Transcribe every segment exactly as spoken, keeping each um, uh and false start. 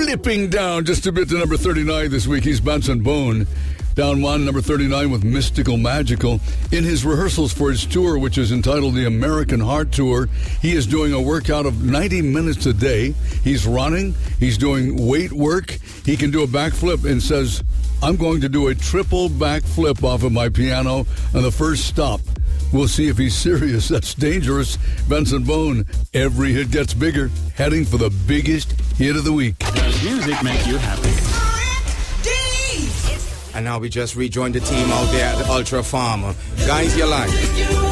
slipping down just a bit to number thirty-nine this week. He's Benson Boone. Down one, number thirty-nine with Mystical Magical. In his rehearsals for his tour, which is entitled the American Heart Tour, he is doing a workout of ninety minutes a day. He's running. He's doing weight work. He can do a backflip and says, I'm going to do a triple backflip off of my piano on the first stop. We'll see if he's serious. That's dangerous. Benson Boone. Every hit gets bigger. Heading for the biggest hit of the week. Does music make you happy? And now we just rejoined the team out there at the Ultra Farm. Guys, you're live.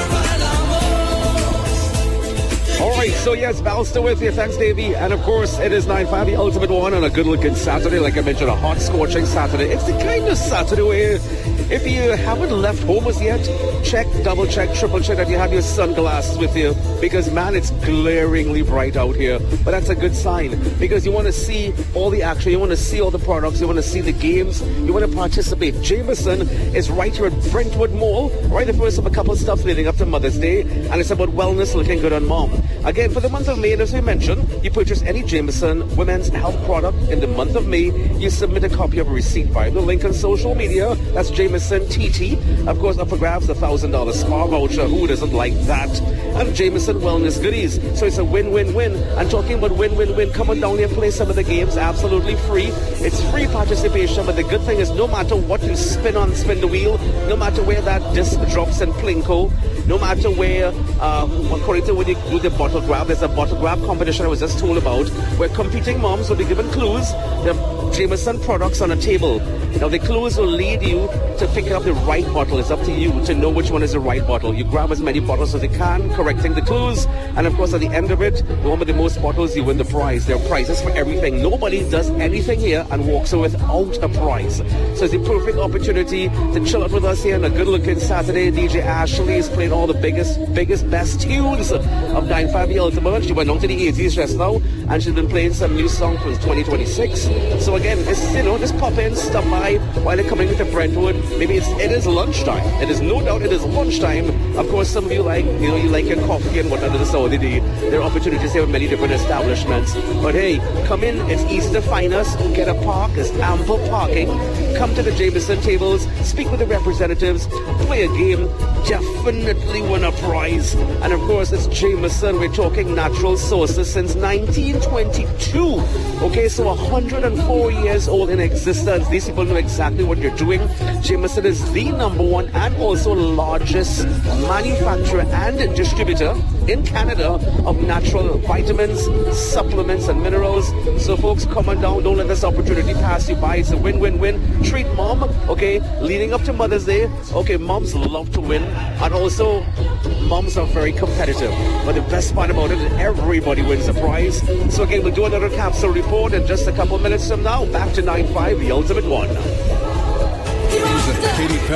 All right, so yes, Val still with you. Thanks, Davey. And of course, it is nine five, the ultimate one on a good-looking Saturday. Like I mentioned, a hot, scorching Saturday. It's the kind of Saturday where if you haven't left home as yet, check, double check, triple check that you have your sunglasses with you. Because, man, it's glaringly bright out here. But that's a good sign because you want to see all the action. You want to see all the products. You want to see the games. You want to participate. Jameson is right here at Brentwood Mall, right the first of a couple of stuff leading up to Mother's Day. And it's about wellness, looking good on mom. Again, for the month of May, as we mentioned, you purchase any Jameson women's health product in the month of May, you submit a copy of a receipt via the link on social media. That's Jameson T T. Of course, up for grabs, a one thousand dollars spa voucher. Who doesn't like that? And Jameson wellness goodies. So it's a win-win-win. And talking about win-win-win, come on down here and play some of the games absolutely free. It's free participation, but the good thing is no matter what you spin on, spin the wheel, no matter where that disc drops in Plinko, no matter where, uh, according to when you do the bottle grab, there's a bottle grab competition I was just told about, where competing moms will be given clues. The Jameson products on a table. Now the clues will lead you to pick up the right bottle. It's up to you to know which one is the right bottle. You grab as many bottles as you can, correcting the clues, and of course at the end of it, the one with the most bottles, you win the prize. There are prizes for everything. Nobody does anything here and walks away without a prize. So it's the perfect opportunity to chill out with us here on a good-looking Saturday. D J Ashley is playing all the biggest, biggest, best tunes of nine five the Ultimate. She went on to the eighties just now, and she's been playing some new songs from twenty twenty-six. So again, it's, you know, just pop in, stop by while they're coming into Brentwood. Maybe it's, it is lunchtime. It is no doubt it is lunchtime. Of course, some of you like, you know, you like your coffee and whatnot in the Saudi day. There are opportunities here with many different establishments. But hey, come in. It's easy to find us. Get a park. There's ample parking. Come to the Jameson tables. Speak with the representatives. Play a game. Definitely win a prize. And of course, it's Jameson. We're talking natural sources since nineteen twenty-two. Okay, so one hundred four years old in existence. These people know exactly what you're doing. Jameson is the number one and also largest manufacturer and distributor in Canada of natural vitamins, supplements, and minerals. So folks, come on down. Don't let this opportunity pass you by. It's a win-win-win. Treat mom, okay, leading up to Mother's Day. Okay, moms love to win. And also, moms are very competitive. But the best part about it is everybody wins a prize. So again, we'll do another capsule report in just a couple minutes from now. Back to nine five, the Ultimate One. Katy